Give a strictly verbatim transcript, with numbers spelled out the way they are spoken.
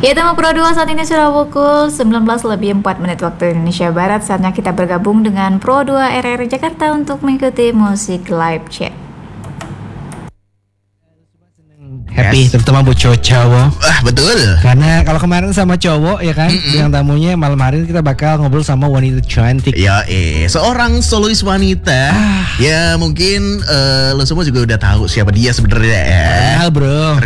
Ya teman Pro dua, saat ini sudah pukul sembilan belas lebih empat menit waktu Indonesia Barat. Saatnya kita bergabung dengan Pro dua R R Jakarta untuk mengikuti musik live chat. Happy, yes. Terutama buat cowok-cowok. Ah, betul. Karena kalau kemarin sama cowok ya kan, mm-mm. Yang tamunya malam hari kita bakal ngobrol sama wanita cantik. Ya, eh, seorang solois wanita. Ah. Ya, mungkin uh, lo semua juga udah tahu siapa dia sebenarnya ya. Ah, bro.